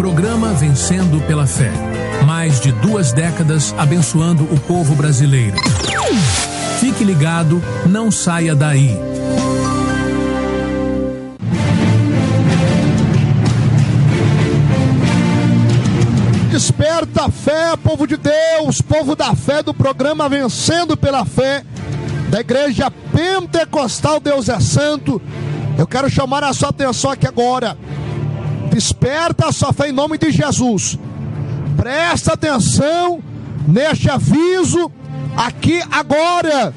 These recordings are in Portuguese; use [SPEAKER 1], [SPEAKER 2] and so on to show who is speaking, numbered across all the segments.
[SPEAKER 1] Programa Vencendo pela Fé. Mais de 2 décadas abençoando o povo brasileiro. Fique ligado, não saia daí.
[SPEAKER 2] Desperta a fé, povo de Deus, povo da fé, do programa Vencendo pela Fé, da Igreja Pentecostal Deus é Santo. Eu quero chamar a sua atenção aqui agora. Desperta a sua fé em nome de Jesus. Presta atenção neste aviso aqui agora.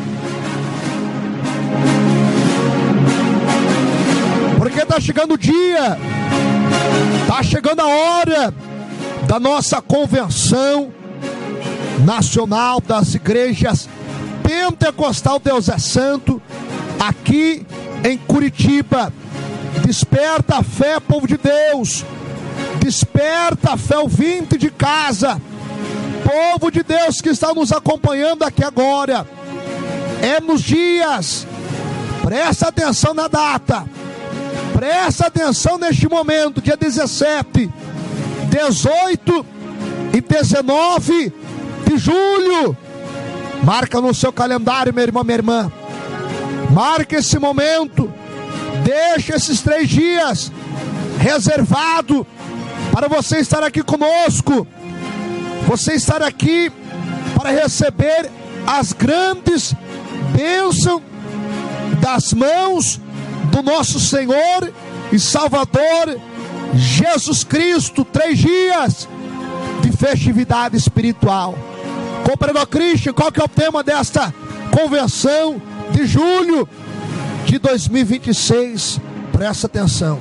[SPEAKER 2] Porque está chegando o dia, está chegando a hora da nossa convenção nacional das igrejas Pentecostal Deus é Santo, aqui em Curitiba. Desperta a fé, povo de Deus. Desperta a fé, ouvinte de casa, povo de Deus que está nos acompanhando aqui agora. É nos dias, presta atenção na data, presta atenção neste momento, dia 17, 18 e 19 de julho. Marca no seu calendário, meu irmão, minha irmã. Marca esse momento. Deixa esses 3 dias reservado para você estar aqui conosco. Você estar aqui para receber as grandes bênçãos das mãos do nosso Senhor e Salvador Jesus Cristo. 3 dias de festividade espiritual. Compreendeu, Cristo? Qual que é o tema desta convenção de julho de 2026? Presta atenção.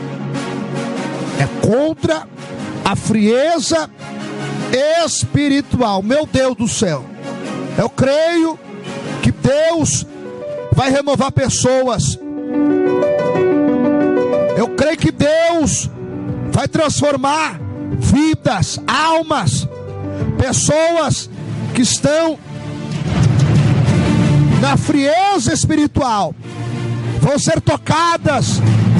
[SPEAKER 2] É contra a frieza espiritual. Meu Deus do céu. Eu creio que Deus vai renovar pessoas. Eu creio que Deus vai transformar vidas, almas, pessoas que estão na frieza espiritual vão ser tocadas,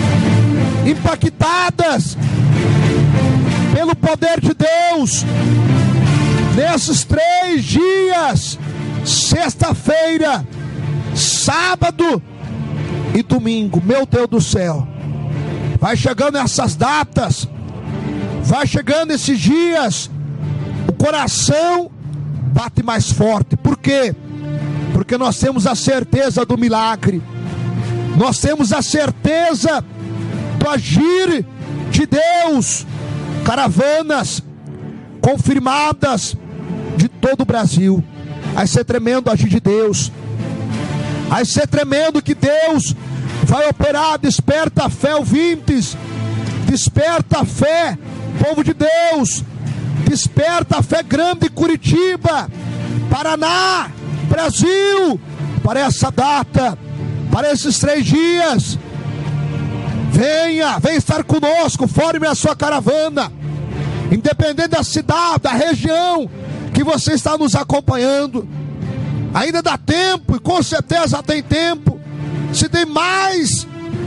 [SPEAKER 2] impactadas pelo poder de Deus nesses 3 dias, sexta-feira, sábado e domingo. Meu Deus do céu, vai chegando essas datas, vai chegando esses dias, o coração bate mais forte. Por quê? Porque nós temos a certeza do milagre, nós temos a certeza do agir de Deus. Caravanas confirmadas de todo o Brasil. Vai ser tremendo o agir de Deus, vai ser tremendo que Deus vai operar. Desperta a fé, ouvintes. Desperta a fé, povo de Deus. Desperta a fé grande, Curitiba, Paraná, Brasil, para essa data, para esses 3 dias. Venha estar conosco, forme a sua caravana, independente da cidade, da região que você está nos acompanhando. Ainda dá tempo, e com certeza tem tempo. Se tem mais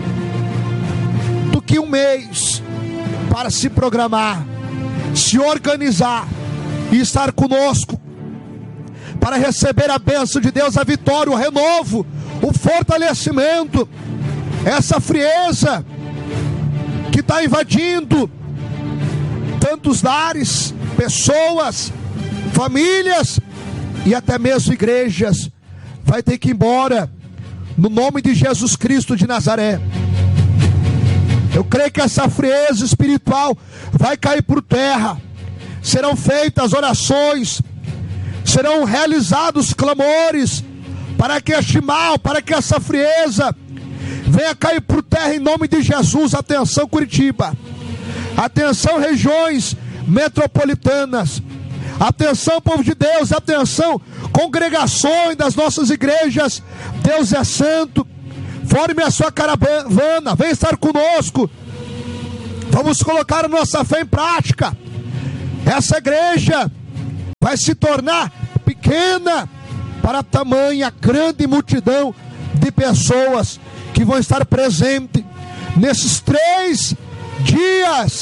[SPEAKER 2] do que 1 mês para se programar, se organizar e estar conosco para receber a bênção de Deus, a vitória, o renovo, o fortalecimento. Essa frieza que está invadindo tantos lares, pessoas, famílias e até mesmo igrejas, vai ter que ir embora no nome de Jesus Cristo de Nazaré. Eu creio que essa frieza espiritual vai cair por terra. Serão feitas orações, serão realizados clamores para que este mal, para que essa frieza venha cair por terra em nome de Jesus. Atenção, Curitiba. Atenção, regiões metropolitanas. Atenção, povo de Deus. Atenção, congregações das nossas igrejas Deus é Santo. Forme a sua caravana, vem estar conosco. Vamos colocar a nossa fé em prática. Essa igreja vai se tornar pequena para tamanha grande multidão de pessoas que vão estar presentes nesses 3 dias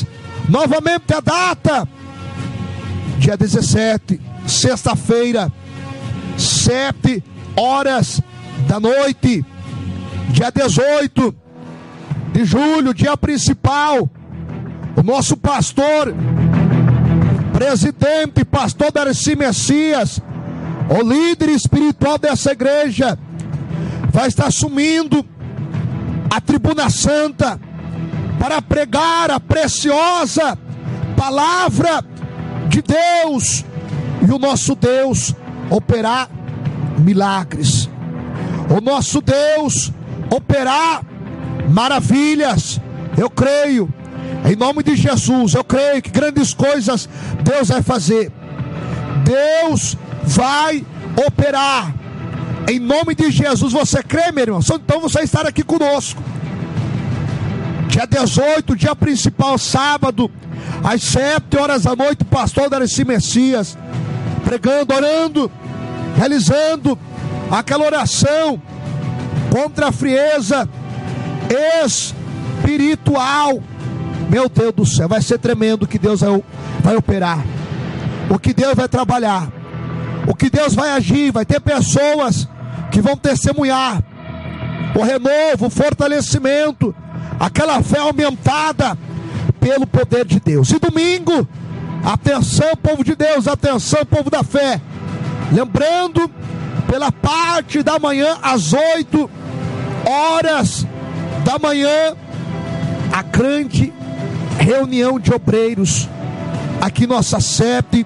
[SPEAKER 2] Novamente a data, dia 17, sexta-feira, 7 horas da noite. Dia 18 de julho, dia principal, o nosso pastor, presidente, pastor Darcy Messias, o líder espiritual dessa igreja, vai estar assumindo a tribuna santa para pregar a preciosa palavra de Deus e o nosso Deus operar milagres, o nosso Deus operar maravilhas. Eu creio, em nome de Jesus, eu creio que grandes coisas Deus vai fazer. Deus vai operar em nome de Jesus. Você crê, meu irmão? Então você estará aqui conosco dia 18, dia principal, sábado, às 7 horas da noite, o pastor Darcy Messias pregando, orando, realizando aquela oração contra a frieza espiritual. Meu Deus do céu, vai ser tremendo o que Deus vai operar, o que Deus vai trabalhar, o que Deus vai agir. Vai ter pessoas que vão testemunhar o renovo, o fortalecimento, aquela fé aumentada pelo poder de Deus. E domingo, atenção povo de Deus, atenção povo da fé, lembrando, pela parte da manhã, às 8 horas da manhã, a grande reunião de obreiros aqui nossa sede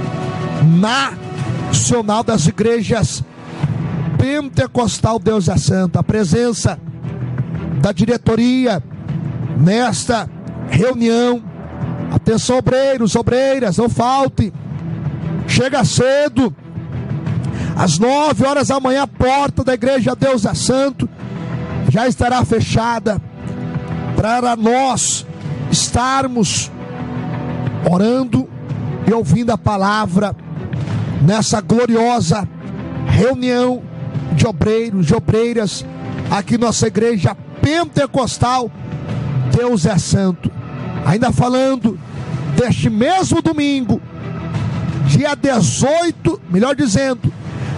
[SPEAKER 2] nacional das igrejas pentecostal Deus é Santo. A presença da diretoria nesta reunião. Atenção obreiros, obreiras, não falte, chega cedo. Às 9 horas da manhã, a porta da igreja Deus é Santo já estará fechada para nós estarmos orando e ouvindo a palavra nessa gloriosa reunião de obreiros, de obreiras aqui nossa igreja pentecostal Deus é Santo. Ainda falando deste mesmo domingo, dia 18, melhor dizendo,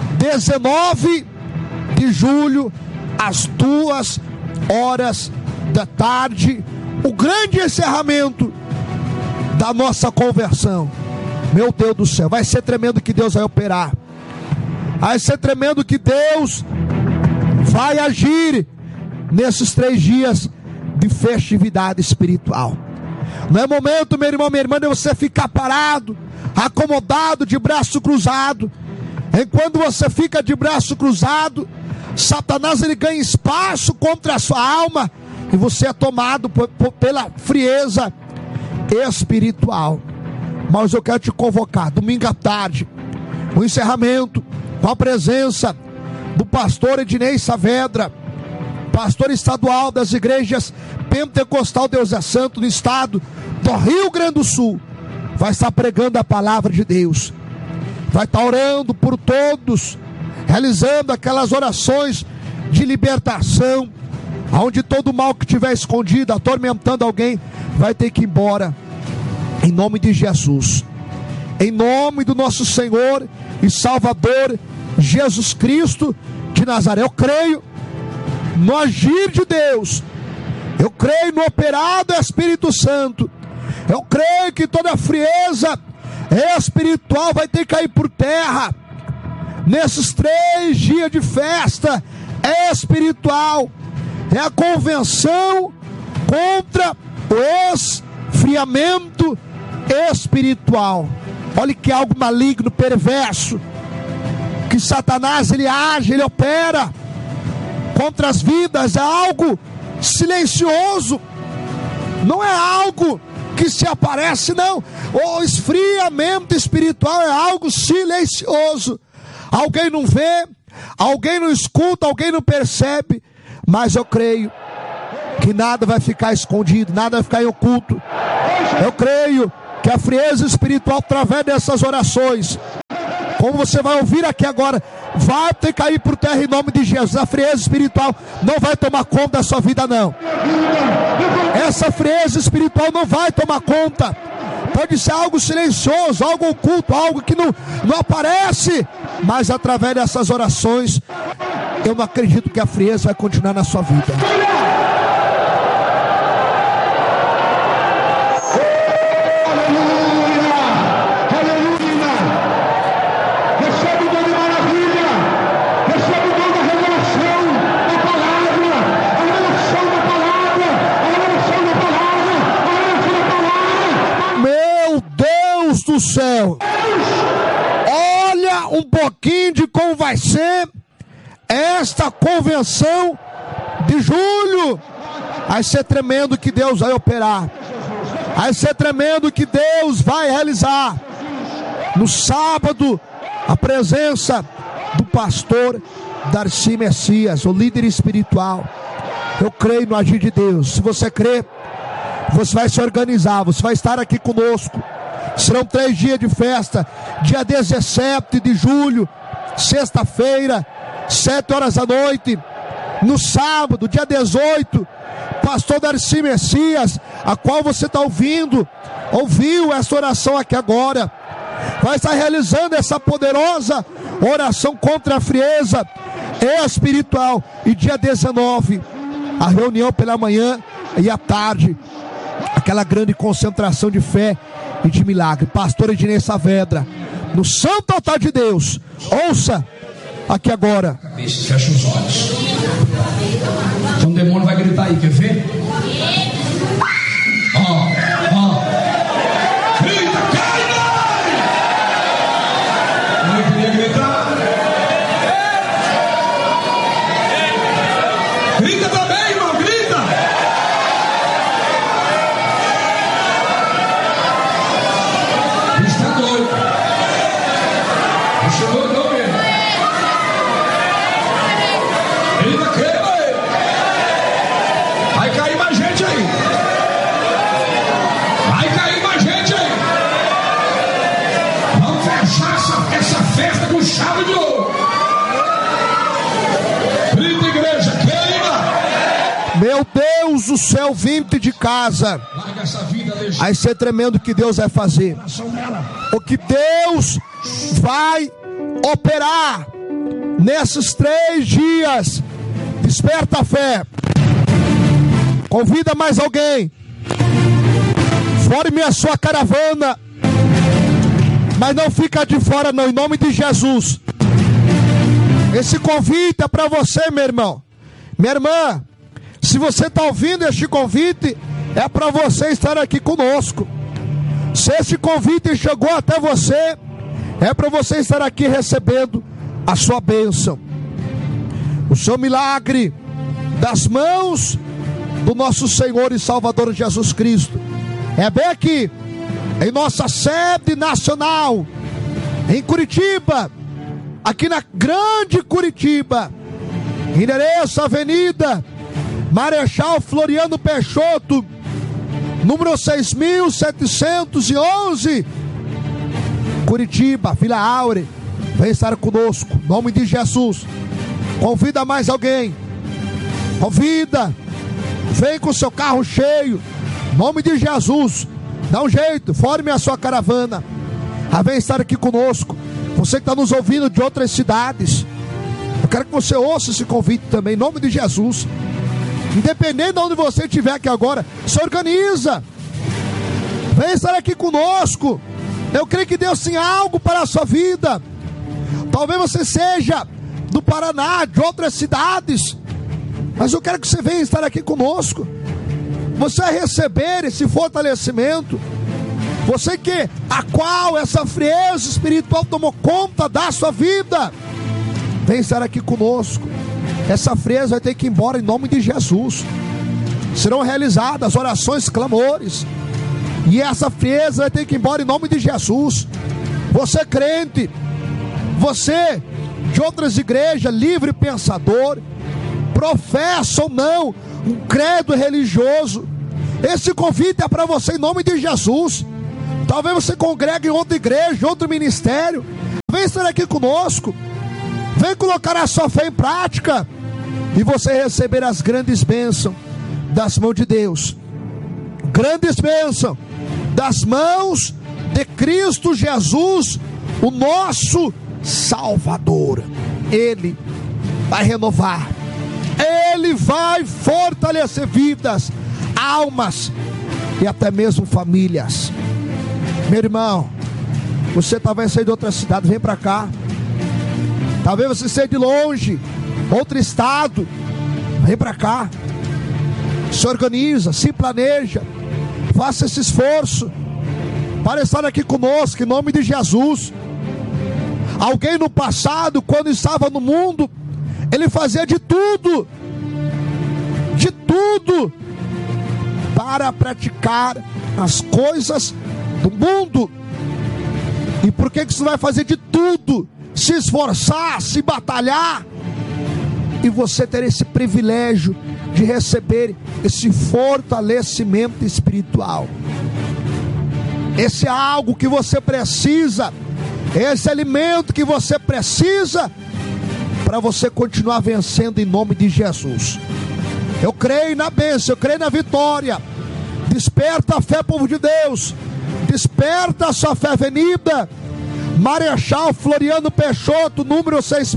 [SPEAKER 2] 19 de julho, às 2 horas da tarde, o grande encerramento da nossa conversão. Meu Deus do céu, vai ser tremendo que Deus vai operar, vai ser tremendo que Deus vai agir nesses 3 dias de festividade espiritual. Não é momento, meu irmão, minha irmã, de você ficar parado, acomodado, de braço cruzado. Enquanto você fica de braço cruzado, Satanás ele ganha espaço contra a sua alma e você é tomado pela frieza espiritual. Mas eu quero te convocar domingo à tarde, o encerramento, com a presença do pastor Ednei Saavedra, pastor estadual das igrejas pentecostal Deus é Santo no estado do Rio Grande do Sul. Vai estar pregando a palavra de Deus, vai estar orando por todos, realizando aquelas orações de libertação, onde todo mal que estiver escondido, atormentando alguém, vai ter que ir embora, em nome de Jesus, em nome do nosso Senhor e Salvador Jesus Cristo de Nazaré. Eu creio no agir de Deus, eu creio no operar do Espírito Santo, eu creio que toda frieza espiritual vai ter que cair por terra nesses 3 dias de festa espiritual. É a convenção contra o esfriamento espiritual. Olha que algo maligno, perverso, que Satanás ele age, ele opera contra as vidas. É algo silencioso, não é algo que se aparece, não. O esfriamento espiritual é algo silencioso. Alguém não vê, alguém não escuta, alguém não percebe, mas eu creio que nada vai ficar escondido, nada vai ficar oculto. Eu creio que a frieza espiritual, através dessas orações, como você vai ouvir aqui agora, vai ter que cair por terra em nome de Jesus. A frieza espiritual não vai tomar conta da sua vida, não. Essa frieza espiritual não vai tomar conta. Pode ser algo silencioso, algo oculto, algo que não aparece. Mas através dessas orações, eu não acredito que a frieza vai continuar na sua vida. Do céu, olha um pouquinho de como vai ser esta convenção de julho. Vai ser tremendo que Deus vai operar, vai ser tremendo que Deus vai realizar. No sábado, a presença do pastor Darcy Messias, o líder espiritual. Eu creio no agir de Deus. Se você crê, você vai se organizar, você vai estar aqui conosco. Serão 3 dias de festa. Dia 17 de julho, sexta-feira, 7 horas da noite. No sábado, dia 18, pastor Darcy Messias, a qual você está ouviu essa oração aqui agora, vai estar realizando essa poderosa oração contra a frieza espiritual. E dia 19, a reunião pela manhã e à tarde, aquela grande concentração de fé e de milagre. Pastor Ednei Saavedra, no santo altar de Deus. Ouça aqui agora.
[SPEAKER 3] Fecha os olhos. Então o demônio vai gritar aí, quer ver? Grita, cai, não queria gritar. Grita também, irmão, grita. Está doido. Não chegou não, mesmo. Grita, queima aí. Vai cair mais gente aí. Vai cair mais gente aí. Vamos fechar essa festa com chave de ouro. Grita, igreja, queima.
[SPEAKER 2] Meu Deus do céu, 20 de casa. Vai ser tremendo o que Deus vai fazer. O que Deus vai operar nesses 3 dias. Desperta a fé. Convida mais alguém. Forme a sua caravana. Mas não fica de fora não, em nome de Jesus. Esse convite é para você, meu irmão. Minha irmã, se você está ouvindo este convite, é para você estar aqui conosco. Se esse convite chegou até você, é para você estar aqui recebendo a sua bênção, o seu milagre das mãos do nosso Senhor e Salvador Jesus Cristo. É bem aqui, em nossa sede nacional, em Curitiba, aqui na Grande Curitiba, endereço Avenida Marechal Floriano Peixoto, número 6711, Curitiba, Vila Áurea. Vem estar conosco, em nome de Jesus. Convida mais alguém. Convida. Vem com seu carro cheio, em nome de Jesus. Dá um jeito, forme a sua caravana. Vem estar aqui conosco. Você que está nos ouvindo de outras cidades, eu quero que você ouça esse convite também, em nome de Jesus. Independente de onde você estiver aqui agora, se organiza. Vem estar aqui conosco. Eu creio que Deus tem algo para a sua vida. Talvez você seja do Paraná, de outras cidades, mas eu quero que você venha estar aqui conosco. Você vai receber esse fortalecimento. Você que a qual essa frieza espiritual tomou conta da sua vida, vem estar aqui conosco. Essa frieza vai ter que ir embora em nome de Jesus. Serão realizadas orações, clamores, e essa frieza vai ter que ir embora em nome de Jesus. Você crente, você de outras igrejas, livre pensador, professa ou não um credo religioso, esse convite é para você em nome de Jesus. Talvez você congregue em outra igreja, outro ministério. Vem estar aqui conosco. Vem colocar a sua fé em prática e você receber as grandes bênçãos das mãos de Deus. grandes bênçãos das mãos de Cristo Jesus, o nosso Salvador. Ele vai renovar, Ele vai fortalecer vidas, almas e até mesmo famílias. Meu irmão, você talvez seja de outra cidade, vem para cá. Talvez você seja de longe, outro estado, vem para cá. Se organiza, se planeja, faça esse esforço para estar aqui conosco, em nome de Jesus. Alguém no passado, quando estava no mundo, ele fazia de tudo para praticar as coisas do mundo. E por que você vai fazer de tudo, se esforçar, se batalhar, e você ter esse privilégio de receber esse fortalecimento espiritual? Esse é algo que você precisa, esse alimento que você precisa para você continuar vencendo em nome de Jesus. Eu creio na bênção, eu creio na vitória. Desperta a fé, povo de Deus. Desperta a sua fé, Avenida Marechal Floriano Peixoto, número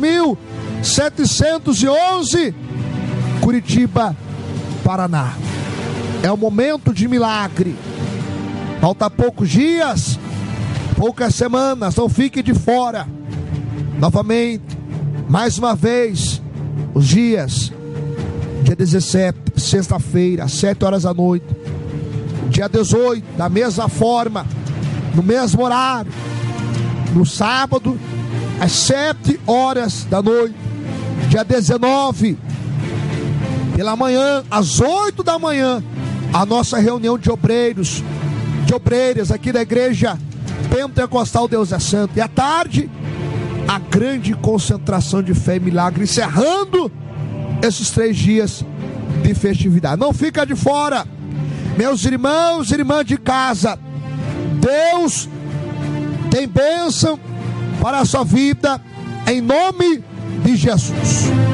[SPEAKER 2] 6.711, Curitiba, Paraná. É um momento de milagre. Falta poucos dias, poucas semanas, não fique de fora. Novamente, mais uma vez, os dias, dia 17, sexta-feira, às 7 horas da noite. Dia 18, da mesma forma, no mesmo horário. No sábado, às 7 horas da noite. Dia 19, pela manhã, às 8 da manhã, a nossa reunião de obreiros, de obreiras aqui da igreja Pentecostal Deus é Santo. E à tarde, a grande concentração de fé e milagre, encerrando esses 3 dias de festividade. Não fica de fora, meus irmãos e irmãs de casa. Deus tem bênção para a sua vida, em nome de Jesus.